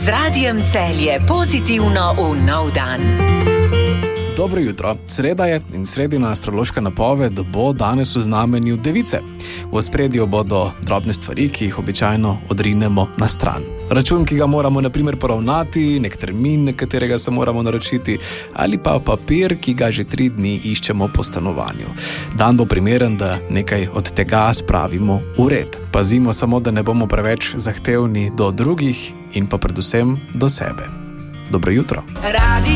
Z Radijem Celje pozitivno v nov dan. Dobro jutro. Sreda je in sredina astrološka napoved bo danes v znamenju Device. V ospredju bodo drobne stvari, ki jih običajno odrinemo na stran. Račun, ki ga moramo na primer poravnati, nek termin, na katerega se moramo naročiti, ali pa papir, ki ga že 3 dni iščemo po stanovanju. Dan bo primeren, da nekaj od tega spravimo v red. Pazimo samo, da ne bomo preveč zahtevni do drugih in pa predvsem do sebe. Dobro jutro.